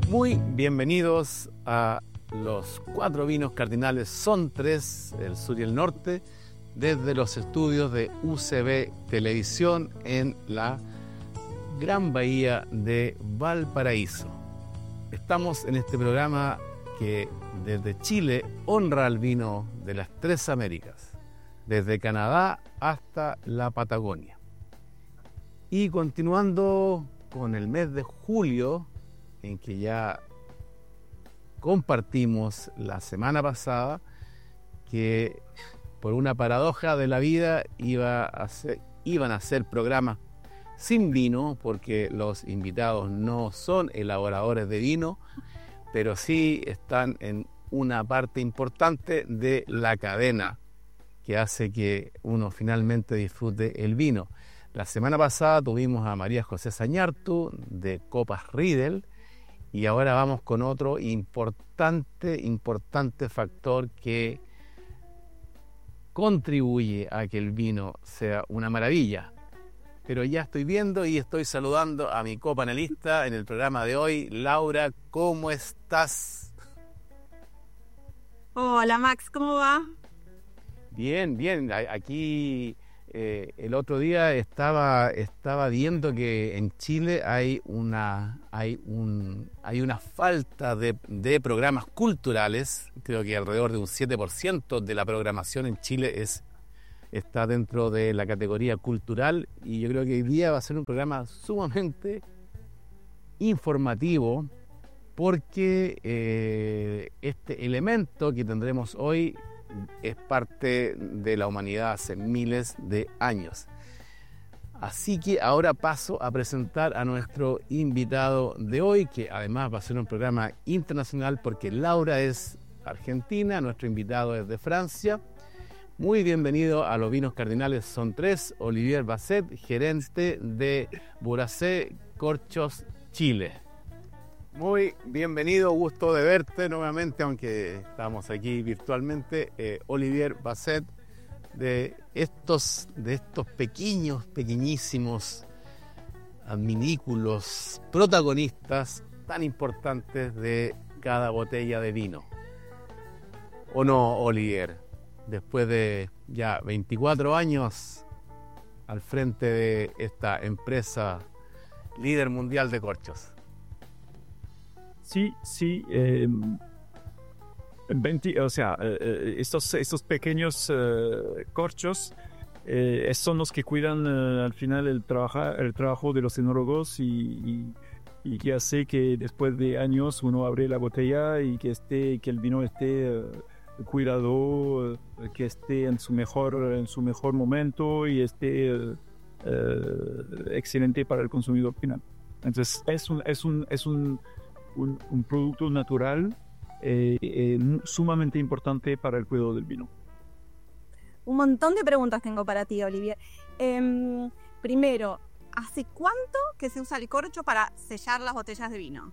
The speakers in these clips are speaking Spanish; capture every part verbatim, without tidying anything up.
Muy bienvenidos a los cuatro vinos cardinales. Son tres, el sur y el norte, desde los estudios de U C B Televisión en la Gran Bahía de Valparaíso. Estamos en este programa que desde Chile honra al vino de las tres Américas, desde Canadá hasta la Patagonia. Y continuando con el mes de julio, en que ya compartimos la semana pasada que por una paradoja de la vida iba a ser, iban a ser programas sin vino, porque los invitados no son elaboradores de vino, pero sí están en una parte importante de la cadena que hace que uno finalmente disfrute el vino. La semana pasada tuvimos a María José Zañartu de Copas Riedel, y ahora vamos con otro importante, importante factor que contribuye a que el vino sea una maravilla. Pero ya estoy viendo y estoy saludando a mi copanelista en el programa de hoy. Laura, ¿cómo estás? Hola Max, ¿cómo va? Bien, bien. Aquí eh, el otro día estaba, estaba viendo que en Chile hay una, hay un, hay una falta de, de programas culturales. Creo que alrededor de un siete por ciento de la programación en Chile es está dentro de la categoría cultural, y yo creo que hoy día va a ser un programa sumamente informativo, porque eh, este elemento que tendremos hoy es parte de la humanidad hace miles de años. Así que ahora paso a presentar a nuestro invitado de hoy, que además va a ser un programa internacional porque Laura es argentina, nuestro invitado es de Francia. Muy bienvenido a los vinos cardinales. Son tres, Olivier Basset, gerente de Buracé Corchos, Chile. Muy bienvenido, gusto de verte nuevamente, aunque estamos aquí virtualmente. Eh, Olivier Basset, de estos, de estos pequeños, pequeñísimos adminículos protagonistas tan importantes de cada botella de vino. ¿O no, Olivier? Después de ya veinticuatro años al frente de esta empresa líder mundial de corchos. Sí, sí. Eh, veinte, o sea, eh, estos, estos pequeños eh, corchos eh, son los que cuidan eh, al final el, trabaja, el trabajo de los enólogos, y, y, y que hace que después de años uno abre la botella y que, esté, que el vino esté... Eh, cuidado, que esté en su mejor en su mejor momento y esté eh, excelente para el consumidor final. Entonces es un es un es un, un, un producto natural eh, eh, sumamente importante para el cuidado del vino. Un montón de preguntas tengo para ti, Olivier. Eh, primero, ¿hace cuánto que se usa el corcho para sellar las botellas de vino?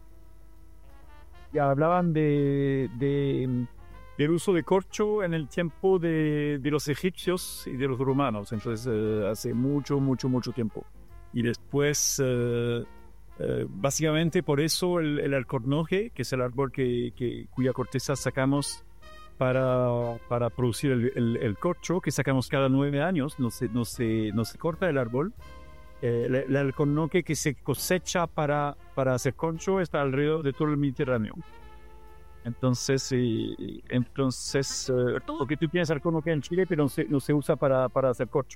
Ya hablaban de, de del uso de corcho en el tiempo de, de los egipcios y de los romanos, entonces eh, hace mucho, mucho, mucho tiempo. Y después, eh, eh, básicamente por eso el, el alcornoque, que es el árbol que, que, cuya corteza sacamos para, para producir el, el, el corcho, que sacamos cada nueve años, no se, no se, no se corta el árbol. Eh, el, el alcornoque que se cosecha para, para hacer corcho está alrededor de todo el Mediterráneo. Entonces, eh, entonces eh, porque tú tienes alcornoque en Chile, pero no se, no se usa para, para hacer corcho.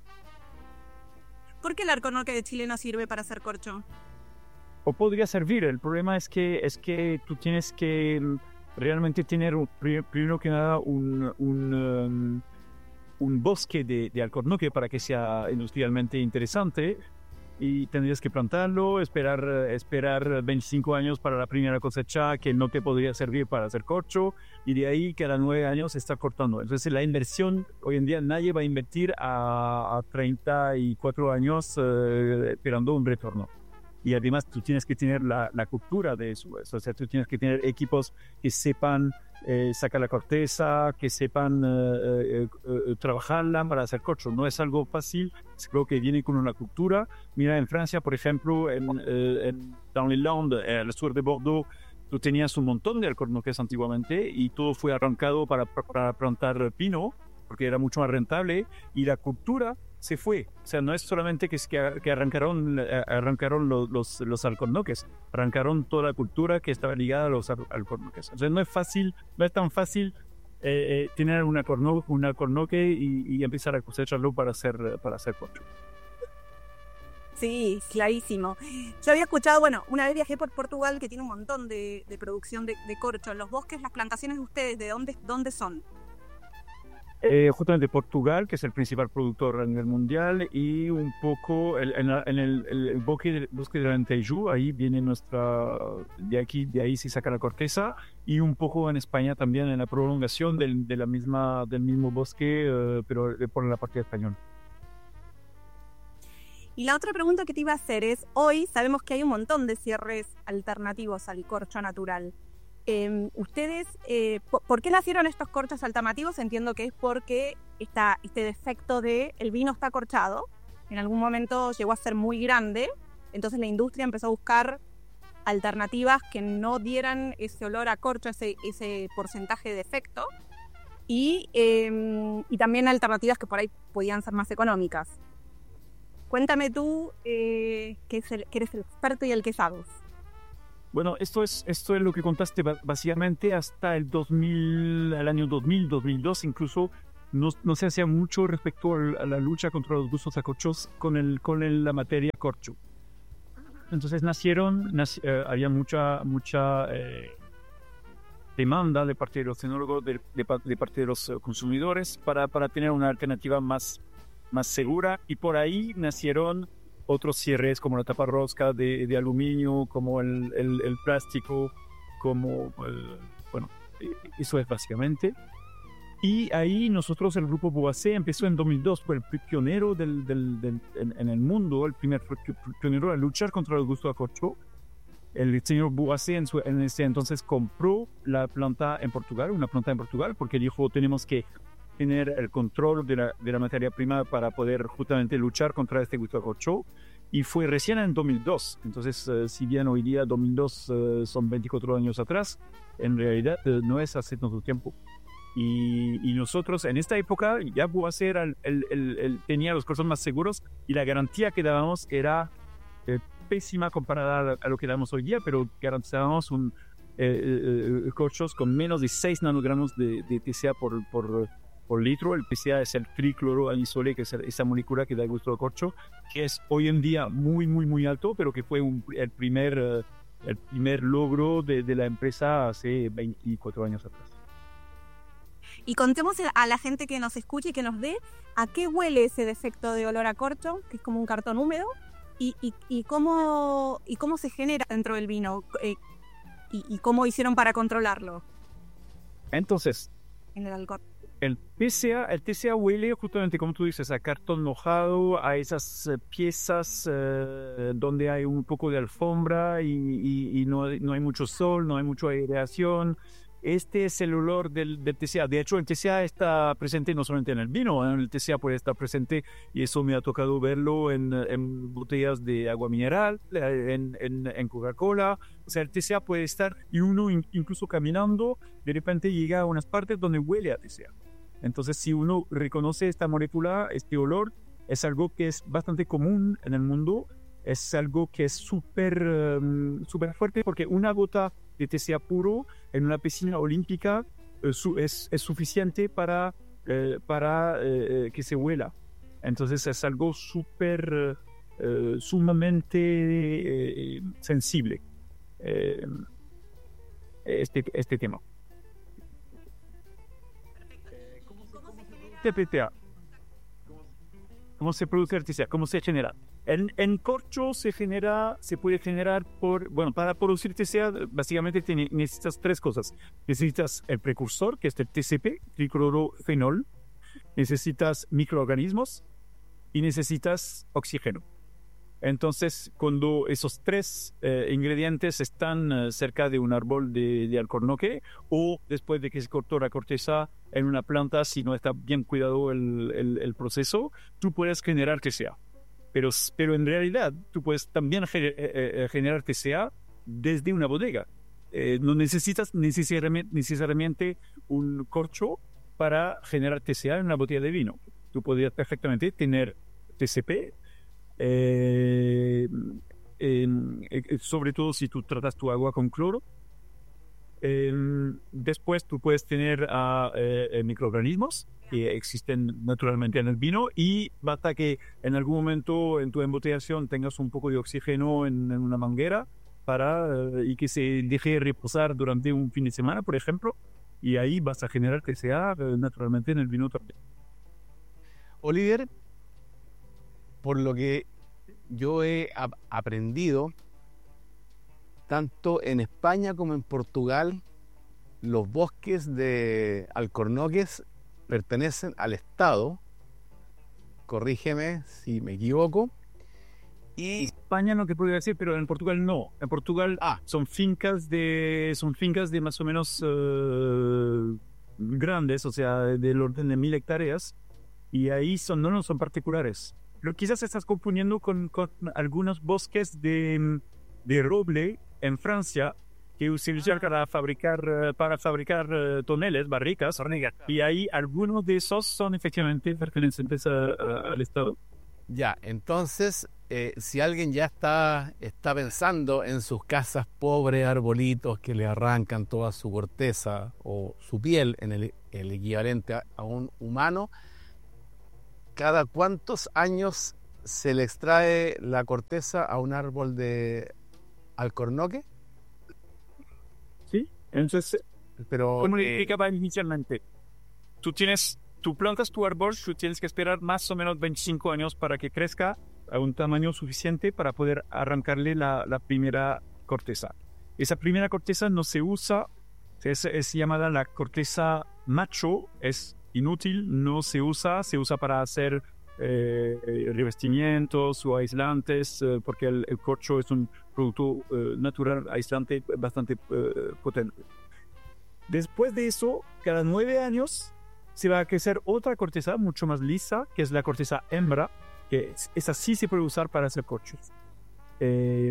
¿Por qué el alcornoque de Chile no sirve para hacer corcho? O podría servir. El problema es que, es que tú tienes que realmente tener, un, primero que nada, un, un, um, un bosque de, de alcornoque para que sea industrialmente interesante. Y tendrías que plantarlo, esperar, esperar veinticinco años para la primera cosecha, que no te podría servir para hacer corcho, y de ahí cada nueve años estar cortando. Entonces la inversión, hoy en día nadie va a invertir a, a treinta y cuatro años eh, esperando un retorno. y además tú tienes que tener la, la cultura de eso, o sea, tú tienes que tener equipos que sepan eh, sacar la corteza, que sepan eh, eh, eh, trabajarla para hacer corcho. No es algo fácil, es algo que viene con una cultura. Mira, en Francia, por ejemplo, en, eh, en, dans les Landes, al sur de Bordeaux, tú tenías un montón de alcornoques antiguamente y todo fue arrancado para, para plantar pino, porque era mucho más rentable, y la cultura se fue. O sea, no es solamente que, que, que arrancaron, arrancaron los, los, los alcornoques, arrancaron toda la cultura que estaba ligada a los alcornoques. O sea, no es fácil, no es tan fácil eh, eh, tener un alcornoque, un alcornoque y, y empezar a cosecharlo para hacer, para hacer corcho. Sí, clarísimo. Yo había escuchado, bueno, una vez viajé por Portugal, que tiene un montón de, de producción de, de corcho. Los bosques, las plantaciones de ustedes, ¿de dónde, dónde son? Eh, justamente Portugal, que es el principal productor a nivel mundial, y un poco el, en, en el, el, el bosque, el bosque de Alentejo, ahí viene nuestra, de aquí, de ahí se saca la corteza, y un poco en España también en la prolongación del, de la misma, del mismo bosque, eh, pero por la parte española. Y la otra pregunta que te iba a hacer es, hoy sabemos que hay un montón de cierres alternativos al corcho natural. Eh, ustedes, eh, ¿por qué nacieron estos corchos alternativos? Entiendo que es porque esta, este defecto de el vino está corchado, en algún momento llegó a ser muy grande, entonces la industria empezó a buscar alternativas que no dieran ese olor a corcho, ese, ese porcentaje de defecto, y, eh, y también alternativas que por ahí podían ser más económicas. Cuéntame tú, eh, que, es el, que eres el experto y el que sabes. Bueno, esto es, esto es lo que contaste básicamente hasta el dos mil, el año dos mil, dos mil dos, incluso no, no se hacía mucho respecto a la lucha contra los gustos a corchos con, el, con el, la materia corcho. Entonces nacieron, nac, eh, había mucha, mucha eh, demanda de parte de los tecnólogos, de, de, de parte de los consumidores para, para tener una alternativa más, más segura, y por ahí nacieron otros cierres como la tapa rosca de, de aluminio, como el, el, el plástico, como, el, bueno, eso es básicamente. Y ahí nosotros, el grupo Boissé, empezó en dos mil dos, fue el pionero del, del, del, en, en el mundo, el primer pionero a luchar contra el gusto a corcho. El señor Boissé en, su, en ese entonces compró la planta en Portugal, una planta en Portugal, porque dijo, tenemos que tener el control de la, de la materia prima para poder justamente luchar contra este gusto a corcho, y fue recién en dos mil dos. Entonces, uh, si bien hoy día dos mil dos uh, son veinticuatro años atrás, en realidad uh, no es hace tanto tiempo. Y, y nosotros en esta época ya Boissé el, el, el, el, tenía los corchos más seguros, y la garantía que dábamos era eh, pésima comparada a, a lo que damos hoy día, pero garantizábamos un eh, eh, corchos con menos de seis nanogramos de, de T C A por, por por litro. El T C A es el tricloroanisole, que es esa molécula que da gusto al corcho, que es hoy en día muy, muy, muy alto, pero que fue un, el, primer, uh, el primer logro de, de la empresa hace veinticuatro años atrás. Y contemos a la gente que nos escuche y que nos ve a qué huele ese defecto de olor a corcho, que es como un cartón húmedo, y, y, y, cómo, y cómo se genera dentro del vino, eh, y, y cómo hicieron para controlarlo. Entonces, en el alcohol. El T C A, el T C A huele justamente, como tú dices, a cartón mojado, a esas uh, piezas uh, donde hay un poco de alfombra y, y, y no, no hay mucho sol, no hay mucha aireación. Este es el olor del, del T C A. De hecho, el T C A está presente no solamente en el vino, ¿eh? El T C A puede estar presente, y eso me ha tocado verlo en, en botellas de agua mineral, en, en, en Coca-Cola. O sea, el T C A puede estar, y uno in, incluso caminando, de repente llega a unas partes donde huele a T C A. Entonces, si uno reconoce esta molécula, este olor, es algo que es bastante común en el mundo, es algo que es súper um, súper fuerte, porque una gota de T C A puro en una piscina olímpica eh, su, es, es suficiente para, eh, para eh, que se huela. Entonces, es algo súper, eh, sumamente eh, sensible, eh, este, este tema. T P A. ¿Cómo se produce el T C A? ¿Cómo se genera? En, en corcho se genera, se puede generar por, bueno, para producir T C A básicamente te necesitas tres cosas. Necesitas el precursor, que es el T C P, triclorofenol, necesitas microorganismos y necesitas oxígeno. Entonces, cuando esos tres eh, ingredientes están eh, cerca de un árbol de, de alcornoque o después de que se cortó la corteza en una planta, si no está bien cuidado el, el, el proceso, tú puedes generar T C A. Pero, pero en realidad, tú puedes también gener, eh, generar T C A desde una bodega. Eh, no necesitas necesariamente, necesariamente un corcho para generar T C A en una botella de vino. Tú podrías perfectamente tener T C P, Eh, eh, eh, sobre todo si tú tratas tu agua con cloro. Eh, después tú puedes tener uh, eh, microorganismos que existen naturalmente en el vino y basta que en algún momento en tu embotellación tengas un poco de oxígeno en, en una manguera para, uh, y que se deje reposar durante un fin de semana, por ejemplo, y ahí vas a generar T C A uh, naturalmente en el vino también. Olivier, por lo que yo he ap- aprendido, tanto en España como en Portugal, los bosques de alcornoques pertenecen al Estado, corrígeme si me equivoco, y España no te podría decir, pero en Portugal no. En Portugal ah, son fincas de son fincas de más o menos uh, grandes, o sea, del orden de mil hectáreas, y ahí son no, no son particulares. Lo quizás estás confundiendo con, con algunos bosques de, de roble en Francia que utilizan para fabricar para fabricar uh, toneles, barricas, y ahí algunos de esos son efectivamente pertenecientes a, a, al Estado. Ya, entonces, eh, si alguien ya está, está pensando en sus casas, pobres arbolitos que le arrancan toda su corteza o su piel, en el, el equivalente a, a un humano, ¿cada cuántos años se le extrae la corteza a un árbol de alcornoque? Sí, entonces, pero como eh, explicaba inicialmente, tú tienes, tú plantas tu árbol, tú tienes que esperar más o menos veinticinco años para que crezca a un tamaño suficiente para poder arrancarle la, la primera corteza. Esa primera corteza no se usa, es, es llamada la corteza macho, es inútil, no se usa, se usa para hacer eh, revestimientos o aislantes, eh, porque el, el corcho es un producto eh, natural aislante bastante eh, potente. Después de eso, cada nueve años se va a crecer otra corteza mucho más lisa, que es la corteza hembra, que esa sí se puede usar para hacer corchos. Eh,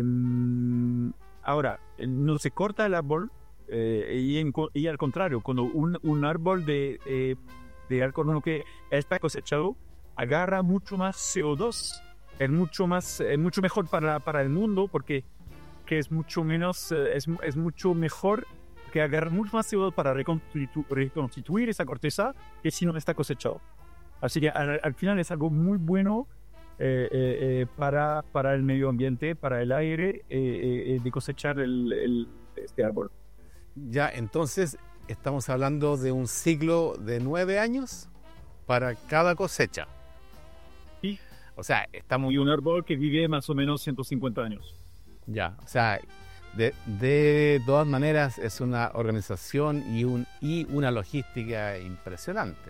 ahora, no se corta el árbol, eh, y, en, y al contrario, cuando un, un árbol de, eh, de alcornoque está cosechado, agarra mucho más C O dos, es mucho, más, es mucho mejor para, para el mundo, porque que es mucho menos, es, es mucho mejor que agarra mucho más C O dos para reconstitu, reconstituir esa corteza que si no está cosechado. Así que al, al final es algo muy bueno eh, eh, eh, para, para el medio ambiente, para el aire, eh, eh, de cosechar el, el, este árbol. Ya, entonces estamos hablando de un ciclo de nueve años para cada cosecha. Sí. O sea, estamos... Y un árbol que vive más o menos ciento cincuenta años. Ya, o sea, de, de todas maneras es una organización y, un, y una logística impresionante.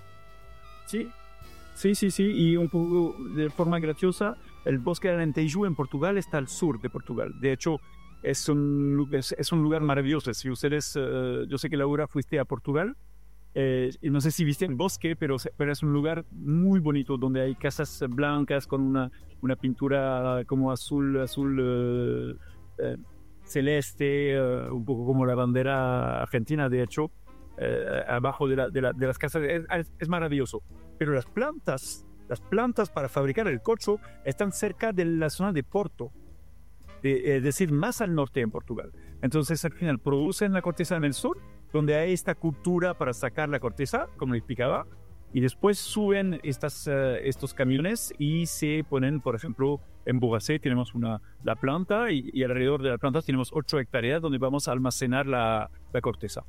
Sí, sí, sí, sí. Y un poco de forma graciosa, el bosque de Alentejo en Portugal está al sur de Portugal. De hecho, es un, es, es un lugar maravilloso. Si ustedes, uh, yo sé que Laura fuiste a Portugal, eh, y no sé si viste el bosque, pero, pero es un lugar muy bonito donde hay casas blancas con una, una pintura como azul, azul uh, uh, celeste, uh, un poco como la bandera argentina, de hecho, uh, abajo de, la, de, la, de las casas. Es, es, es maravilloso. Pero las plantas, las plantas para fabricar el corcho están cerca de la zona de Porto, de, es decir, más al norte en Portugal. Entonces, al final, producen la corteza en el sur, donde hay esta cultura para sacar la corteza, como le explicaba, y después suben estas, uh, estos camiones y se ponen, por ejemplo, en Bogacé tenemos una, la planta y, y alrededor de la planta tenemos ocho hectáreas donde vamos a almacenar la, la corteza.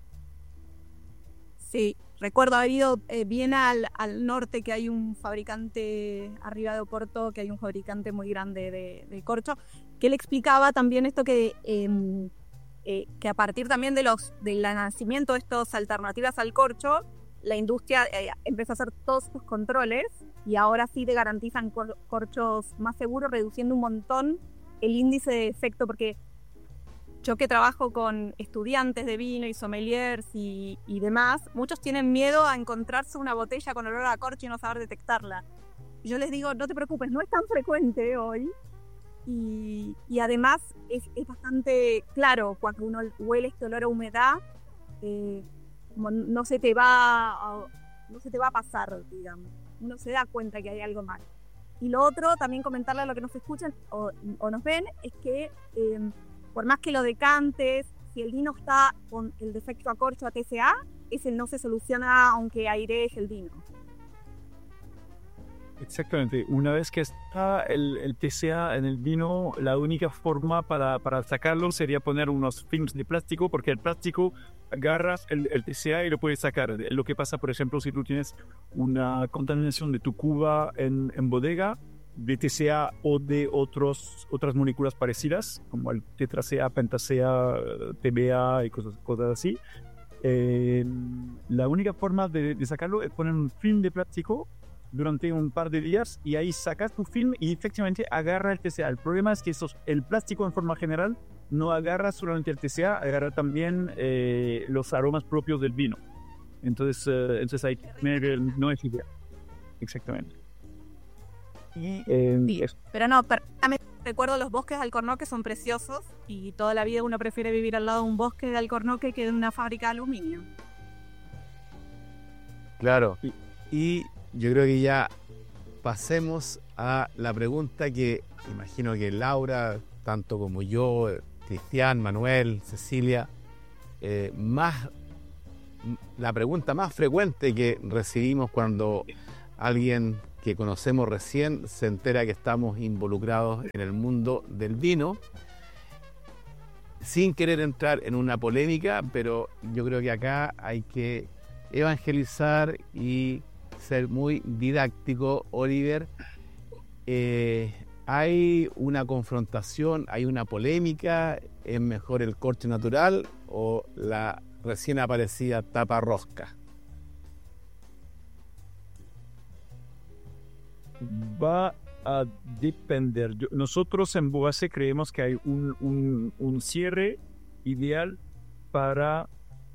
Sí, recuerdo haber ido eh, bien al, al norte, que hay un fabricante arriba de Oporto, que hay un fabricante muy grande de, de corcho, que le explicaba también esto que... Eh, Eh, que a partir también de los del nacimiento de estas alternativas al corcho, la industria eh, empezó a hacer todos estos controles y ahora sí te garantizan cor- corchos más seguros, reduciendo un montón el índice de defecto, porque yo que trabajo con estudiantes de vino y sommeliers y, y demás, muchos tienen miedo a encontrarse una botella con olor a corcho y no saber detectarla. Yo les digo, no te preocupes, no es tan frecuente hoy. Y, y además es, es bastante claro cuando uno huele este olor a humedad, eh, como no se te va a, no se te va a pasar, digamos. Uno se da cuenta que hay algo mal. Y lo otro, también comentarle a los que nos escuchan o, o nos ven, es que eh, por más que lo decantes, si el vino está con el defecto a corcho a T C A, ese no se soluciona aunque airees el vino. Exactamente. Una vez que está el, el T C A en el vino, la única forma para, para sacarlo sería poner unos films de plástico, porque el plástico agarras el, el T C A y lo puedes sacar. Lo que pasa, por ejemplo, si tú tienes una contaminación de tu cuba en, en bodega, de T C A o de otros, otras moléculas parecidas, como el tetracea, pentacea, T B A y cosas, cosas así. Eh, la única forma de, de sacarlo es poner un film de plástico durante un par de días y ahí sacas tu film y efectivamente agarra el T C A. El problema es que esos, el plástico en forma general no agarra solamente el T C A, agarra también eh, los aromas propios del vino. Entonces, eh, entonces hay no es ideal. Exactamente. Y, eh, sí, pero no, pero, recuerdo los bosques de Alcornoque son preciosos y toda la vida uno prefiere vivir al lado de un bosque de Alcornoque que de una fábrica de aluminio. Claro, y, y yo creo que ya pasemos a la pregunta que imagino que Laura, tanto como yo, Cristian, Manuel, Cecilia, eh, más la pregunta más frecuente que recibimos cuando alguien que conocemos recién se entera que estamos involucrados en el mundo del vino, sin querer entrar en una polémica, pero yo creo que acá hay que evangelizar y ser muy didáctico, Oliver. Eh, hay una confrontación, hay una polémica, ¿es mejor el corcho natural o la recién aparecida tapa rosca? Va a depender. Yo, nosotros en Boase creemos que hay un, un, un cierre ideal para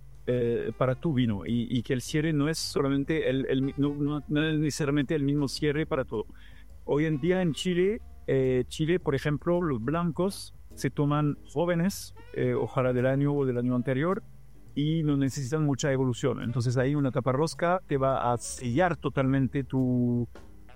Eh, para tu vino y, y que el cierre no es solamente el, el no, no, no es necesariamente el mismo cierre para todo. Hoy en día en Chile, eh, Chile, por ejemplo, los blancos se toman jóvenes, eh, ojalá del año o del año anterior, y no necesitan mucha evolución. Entonces ahí una taparrosca te va a sellar totalmente tu,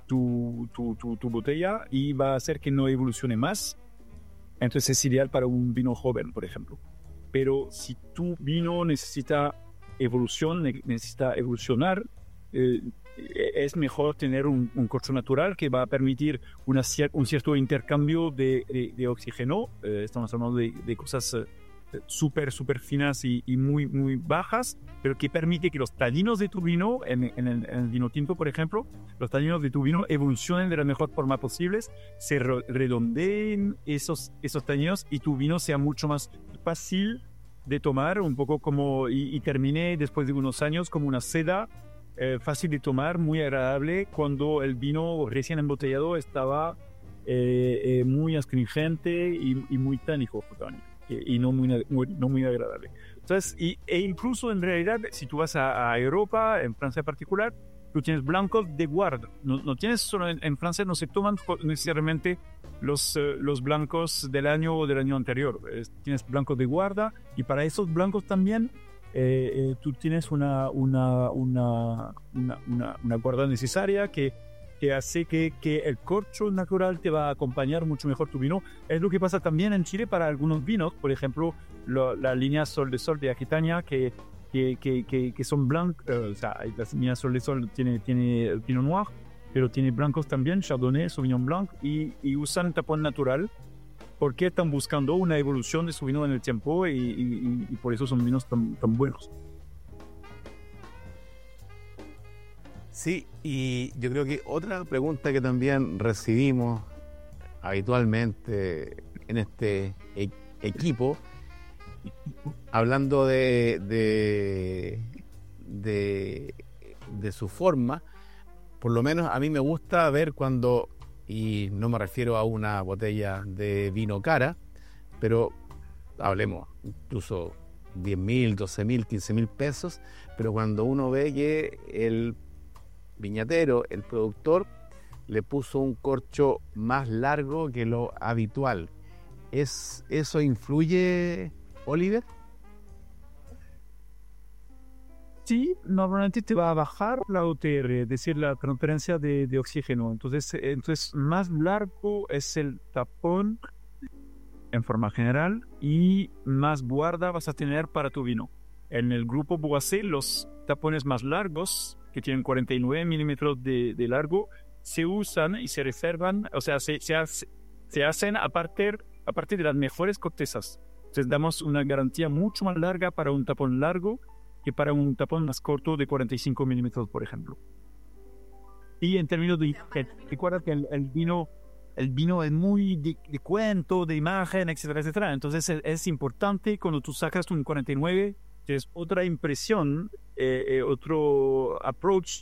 tu, tu, tu, tu botella y va a hacer que no evolucione más. Entonces es ideal para un vino joven, por ejemplo. Pero si tu vino necesita evolución, necesita evolucionar, eh, es mejor tener un, un corcho natural que va a permitir una, un cierto intercambio de, de, de oxígeno. Eh, estamos hablando de, de cosas eh, súper, súper finas y, y muy, muy bajas, pero que permite que los taninos de tu vino, en, en, el, en el vino tinto, por ejemplo, los taninos de tu vino evolucionen de la mejor forma posible, se redondeen esos, esos taninos y tu vino sea mucho más fácil de tomar, un poco como, y, y termine después de unos años como una seda eh, fácil de tomar, muy agradable, cuando el vino recién embotellado estaba eh, eh, muy astringente y, y muy tánico, y, y no, muy, muy, no muy agradable. Entonces, y, e incluso en realidad, si tú vas a, a Europa, en Francia en particular, tú tienes blancos de guarda. No, no tienes solo en, en Francia, no se toman necesariamente los, uh, los blancos del año o del año anterior. Es, tienes blancos de guarda y para esos blancos también eh, eh, tú tienes una, una, una, una, una, una guarda necesaria que, que hace que, que el corcho natural te va a acompañar mucho mejor tu vino. Es lo que pasa también en Chile para algunos vinos, por ejemplo, lo, la línea Sol de Sol de Aquitania, que Que, que, que, que son blancos, uh, o sea, la línea Sol de Sol tiene, tiene el Pinot Noir, pero tiene blancos también, Chardonnay, Sauvignon Blanc, y, y usan tapón natural porque están buscando una evolución de su vino en el tiempo y, y, y por eso son vinos tan, tan buenos. Sí, y yo creo que otra pregunta que también recibimos habitualmente en este e- equipo, hablando de, de, de de su forma. Por lo menos a mí me gusta ver cuando, y no me refiero a una botella de vino cara, pero hablemos incluso diez mil, doce mil, quince mil pesos, pero cuando uno ve que el viñatero, el productor, le puso un corcho más largo que lo habitual. ¿Es, ¿Eso influye, Oliver? Sí, normalmente te va a bajar la O T R, es decir, la transferencia de, de oxígeno. Entonces, entonces, más largo es el tapón en forma general y más guarda vas a tener para tu vino. En el grupo Boisset, los tapones más largos, que tienen cuarenta y nueve milímetros de, de largo, se usan y se reservan, o sea, se, se, hace, se hacen a partir, a partir de las mejores cortezas. Entonces, damos una garantía mucho más larga para un tapón largo que para un tapón más corto de cuarenta y cinco milímetros, por ejemplo. Y en términos de... Recuerda que el, el vino el vino es muy de, de cuento, de imagen, etcétera, etcétera. Entonces es, es importante cuando tú sacas un cuarenta y nueve, tienes otra impresión, eh, eh, otro approach